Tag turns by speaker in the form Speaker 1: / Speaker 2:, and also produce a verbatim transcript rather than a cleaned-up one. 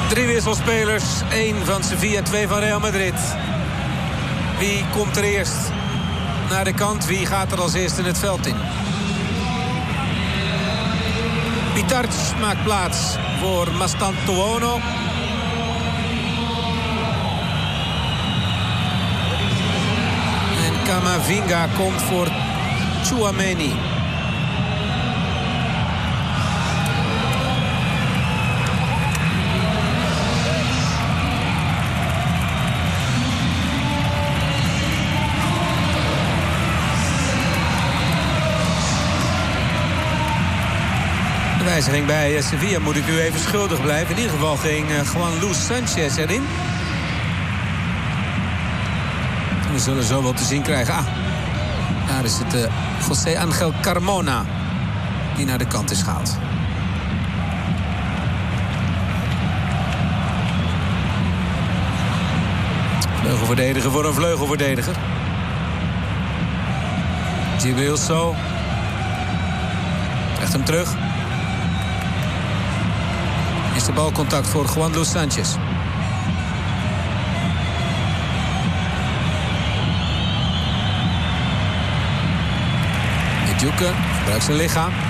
Speaker 1: Drie wisselspelers, één van Sevilla, twee van Real Madrid. Wie komt er eerst naar de kant? Wie gaat er als eerste in het veld in? Pitarch maakt plaats voor Mastantuono. En Camavinga komt voor Tchouaméni. Wijziging bij Sevilla moet ik u even schuldig blijven. In ieder geval ging Juan Luis Sanchez erin. We zullen zo wel te zien krijgen. Ah, daar is het uh, José Angel Carmona die naar de kant is gehaald. Vleugelverdediger voor een vleugelverdediger. Gilberto krijgt hem terug. Is de balcontact voor Juan Luis Sanchez. Djuke gebruikt zijn lichaam.